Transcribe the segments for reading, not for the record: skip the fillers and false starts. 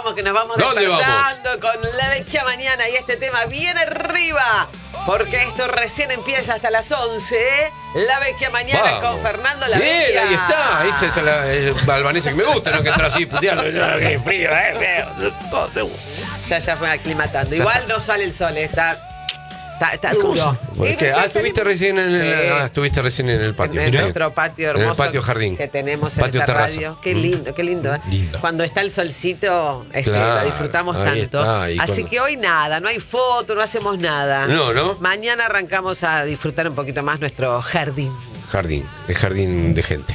que nos vamos ¿Dónde despertando con la vecchia mañana y este tema bien arriba, porque esto recién empieza hasta las 11, ¿eh? La vecchia mañana con Fernando La Bien, Vecchia. ahí está. Esa es la albanesa que me gusta, ¿no? Que entra así puteando. ¡Qué frío, feo! Ya fue aclimatando. Igual no sale el sol, está duro. Estuviste recién en el patio. En nuestro patio hermoso. En el patio jardín. Que tenemos en Patio esta terraza. radio. Qué lindo, qué lindo, ¿eh? Lindo. Cuando está el solcito, Claro, lo disfrutamos ahí tanto. está, ahí Así que hoy nada, no hay foto, no hacemos nada. No. Mañana arrancamos a disfrutar un poquito más nuestro jardín. El jardín de gente.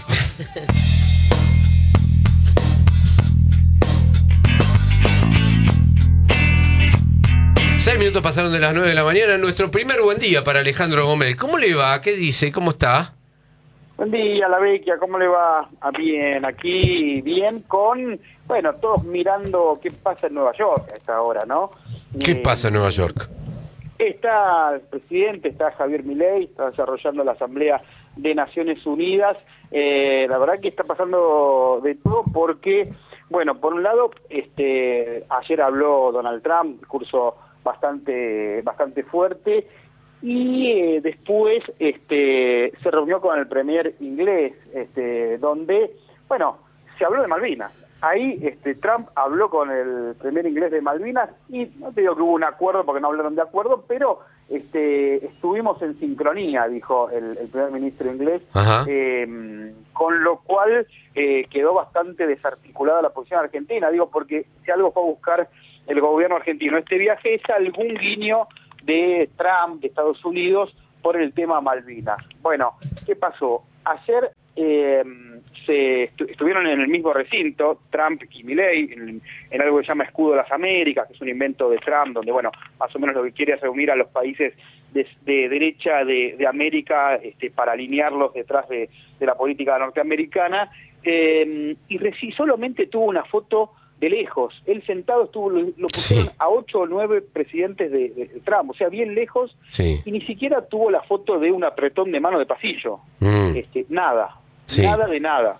6 minutos pasaron de las 9 de la mañana. Nuestro primer buen día para Alejandro Gómez. ¿Cómo le va? ¿Qué dice? ¿Cómo está? Buen día, La Vecchia, ¿cómo le va? Bien, aquí bien con, todos mirando qué pasa en Nueva York a esta hora, ¿no? ¿Qué pasa en Nueva York? Está el presidente, está Javier Milei, está desarrollando la Asamblea de Naciones Unidas. La verdad que está pasando de todo porque, por un lado, ayer habló Donald Trump, discurso bastante fuerte, y después se reunió con el premier inglés, donde, se habló de Malvinas. Ahí Trump habló con el premier inglés de Malvinas y no te digo que hubo un acuerdo porque no hablaron de acuerdo, pero estuvimos en sincronía, dijo el primer ministro inglés, con lo cual quedó bastante desarticulada la posición argentina, porque si algo fue a buscar el gobierno argentino este viaje es algún guiño de Trump, de Estados Unidos, por el tema Malvinas. Bueno, ¿qué pasó? Ayer estuvieron en el mismo recinto, Trump y Milei, en algo que se llama Escudo de las Américas, que es un invento de Trump, donde, más o menos lo que quiere es reunir a los países de derecha de América para alinearlos detrás de la política norteamericana, y solamente tuvo una foto de lejos. Él sentado lo pusieron a 8 o 9 presidentes de Trump, o sea, bien lejos, y ni siquiera tuvo la foto de un apretón de mano de pasillo. Nada de nada.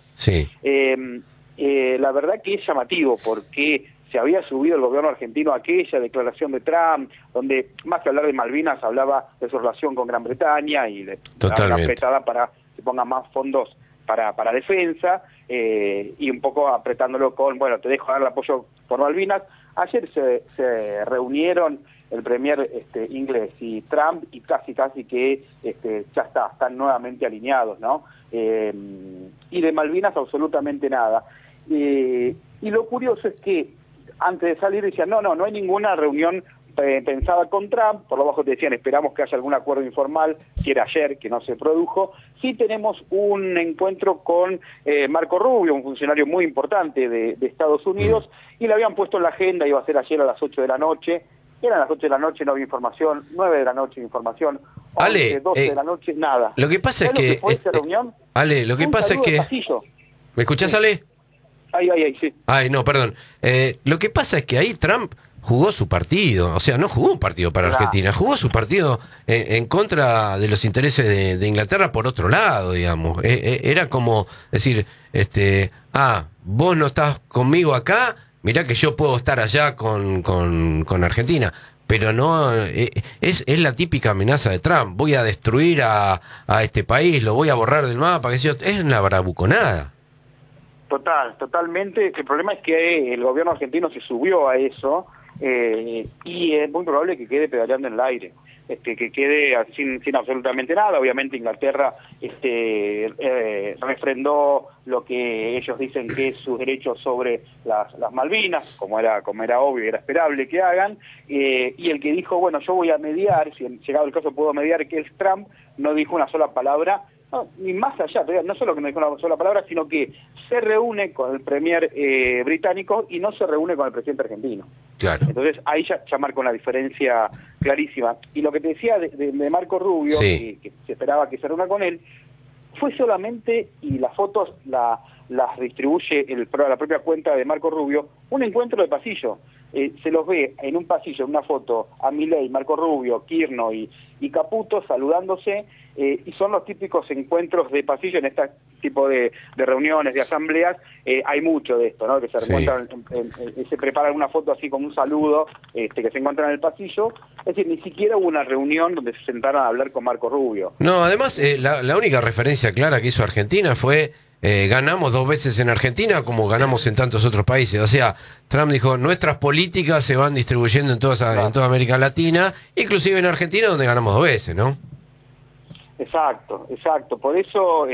La verdad que es llamativo porque se había subido el gobierno argentino a aquella declaración de Trump, donde más que hablar de Malvinas hablaba de su relación con Gran Bretaña y le daba una apretada para que pongan más fondos para defensa, y un poco apretándolo con, te dejo dar el apoyo por Malvinas. Ayer se reunieron el premier inglés y Trump, y casi que ya están nuevamente alineados, ¿no? Y de Malvinas absolutamente nada. Y lo curioso es que antes de salir decían, no hay ninguna reunión pensada con Trump, por lo bajo te decían, esperamos que haya algún acuerdo informal, que era ayer, que no se produjo. Sí tenemos un encuentro con Marco Rubio, un funcionario muy importante de Estados Unidos, y le habían puesto en la agenda, iba a ser ayer a las 8 de la noche, eran las 8 de la noche, no había información, 9 de la noche información, 11, 12 de la noche, nada. Lo que pasa es que... reunión? Ale, lo que pasa es que... ¿Me escuchás, sí. Ale? Ahí, sí. Ay, no, perdón. Lo que pasa es que ahí Trump jugó su partido, o sea, no jugó un partido para Argentina, jugó su partido en contra de los intereses de Inglaterra por otro lado, digamos. Era como decir, vos no estás conmigo acá, mirá que yo puedo estar allá con Argentina. Pero no, es la típica amenaza de Trump, voy a destruir a este país, lo voy a borrar del mapa, es una bravuconada. Totalmente. El problema es que el gobierno argentino se subió a eso, y es muy probable que quede pedaleando en el aire, que quede sin absolutamente nada. Obviamente Inglaterra refrendó lo que ellos dicen que es sus derechos sobre las Malvinas, como era obvio y era esperable que hagan, y el que dijo, yo voy a mediar, si llegado el caso puedo mediar, que es Trump, no dijo una sola palabra. No, ni más allá, no solo que no dijo una sola palabra, sino que se reúne con el premier británico y no se reúne con el presidente argentino. Claro. Entonces ahí ya marca una diferencia clarísima. Y lo que te decía de Marco Rubio, que se esperaba que se reúna con él, fue solamente, y las fotos la las distribuye la propia cuenta de Marco Rubio, un encuentro de pasillo. Se los ve en un pasillo, en una foto, a Milei, Marco Rubio, Kirchner y Caputo saludándose, y son los típicos encuentros de pasillo en este tipo de reuniones, de asambleas. Hay mucho de esto, ¿no? Que se encuentran, se preparan una foto así como un saludo, que se encuentran en el pasillo. Es decir, ni siquiera hubo una reunión donde se sentaron a hablar con Marco Rubio. No, además, la única referencia clara que hizo Argentina fue... ganamos 2 veces en Argentina como ganamos en tantos otros países. O sea, Trump dijo, nuestras políticas se van distribuyendo en toda América Latina, inclusive en Argentina, donde ganamos 2 veces, ¿no? Exacto. Por eso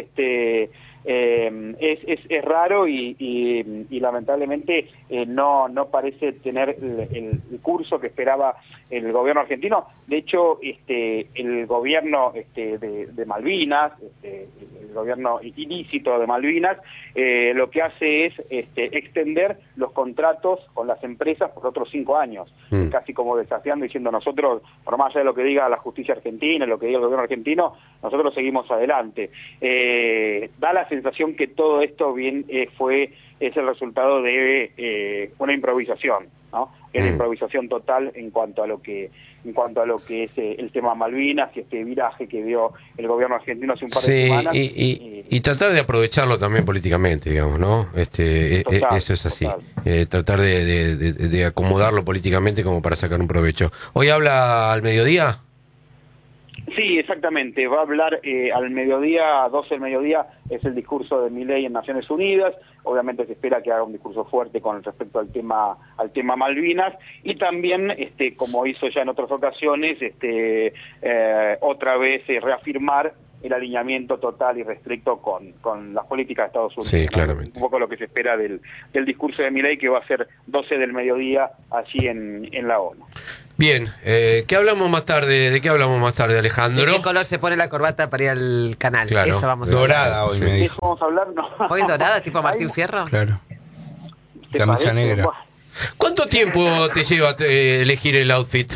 es raro y lamentablemente no parece tener el curso que esperaba el gobierno argentino. De hecho, el gobierno de Malvinas, el gobierno ilícito de Malvinas, lo que hace es extender los contratos con las empresas por otros 5 años, casi como desafiando, diciendo nosotros, por más allá de lo que diga la justicia argentina, lo que diga el gobierno argentino, nosotros seguimos adelante. Da la sensación que todo esto es el resultado de una improvisación, ¿no? Es una improvisación total en cuanto a lo que es el tema Malvinas y este viraje que dio el gobierno argentino hace un par de semanas. Y tratar de aprovecharlo también políticamente, digamos, ¿no? Eso es así. Tratar de acomodarlo políticamente como para sacar un provecho. ¿Hoy habla al mediodía? Sí, exactamente. Va a hablar al mediodía, 12 del mediodía, es el discurso de Milei en Naciones Unidas. Obviamente se espera que haga un discurso fuerte con respecto al tema Malvinas, y también, como hizo ya en otras ocasiones, otra vez reafirmar el alineamiento total y restricto con las políticas de Estados Unidos. Sí, claramente. Un poco lo que se espera del discurso de Milei, que va a ser 12 del mediodía allí en la ONU. Bien, ¿qué hablamos más tarde? ¿De qué hablamos más tarde, Alejandro? ¿De qué color se pone la corbata para ir al canal? Claro. Eso vamos a dorada hoy, me dijo. ¿Vamos a hablar? No. ¿Hoy dorada, tipo Martín Fierro? Claro. Camisa negra. ¿Cuánto tiempo te lleva elegir el outfit?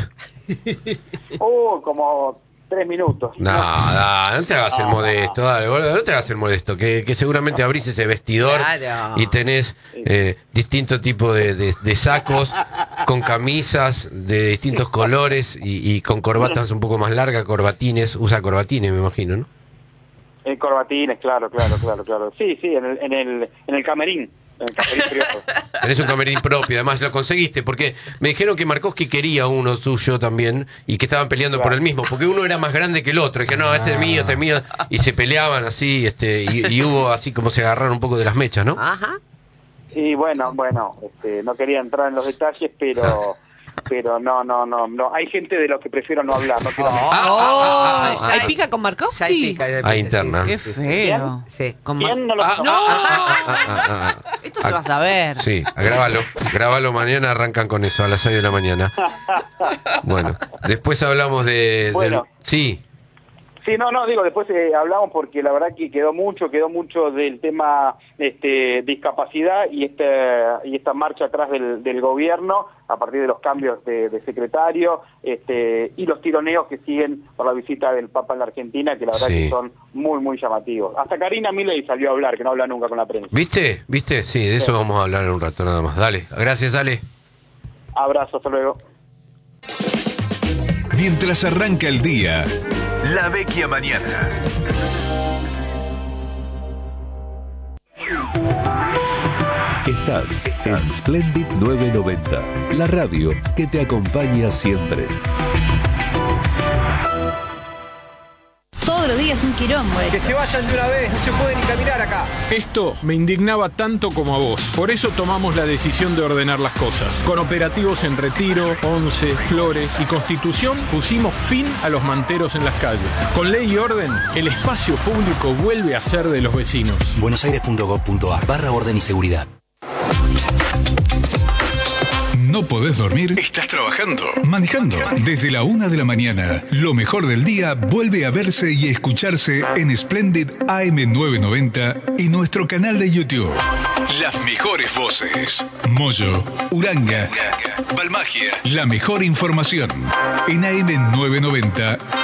Como 3 minutos. No te hagas el modesto, dale, boludo, no te hagas el modesto, que seguramente abrís ese vestidor y tenés distinto tipo de sacos, con camisas de distintos colores y con corbatas un poco más largas, corbatines, usa corbatines, me imagino, ¿no? Corbatines, claro. Sí, en el camerín. Tenés un camerín propio, además lo conseguiste, porque me dijeron que Markovsky quería uno suyo también y que estaban peleando por el mismo, porque uno era más grande que el otro, y que no, este es mío, y se peleaban así, y hubo así como se agarraron un poco de las mechas, ¿no? Ajá. Y bueno, no quería entrar en los detalles, pero no. Hay gente de lo que prefiero no hablar. No quiero ¿Hay pica con Markovsky? Ya hay pica. Hay interna. Qué feo. Sí. ¿Quién no lo Esto se va a saber. Sí, grábalo mañana, arrancan con eso a las 6 de la mañana. Bueno, después hablamos Sí. Sí, digo, después hablamos porque la verdad que quedó mucho del tema discapacidad y esta marcha atrás del gobierno a partir de los cambios de secretario y los tironeos que siguen por la visita del Papa en la Argentina, que la verdad que son muy, muy llamativos. Hasta Karina Milei salió a hablar, que no habla nunca con la prensa. ¿Viste? Sí, de eso vamos a hablar en un rato nada más. Dale, gracias, Ale. Abrazo, hasta luego. Mientras arranca el día, La Vecchia Mañana. Estás en Splendid 990, la radio que te acompaña siempre. Todos los días un quilombo. Que se vayan de una vez, no se puede ni caminar acá. Esto me indignaba tanto como a vos. Por eso tomamos la decisión de ordenar las cosas. Con operativos en Retiro, Once, Flores y Constitución pusimos fin a los manteros en las calles. Con ley y orden, el espacio público vuelve a ser de los vecinos. buenosaires.gov.ar/orden y seguridad. ¿No podés dormir? ¿Estás trabajando? ¿Manejando? Desde la 1 de la mañana, lo mejor del día vuelve a verse y escucharse en Splendid AM990 y nuestro canal de YouTube. Las mejores voces. Moyo, Uranga, Balmagia. La mejor información en AM990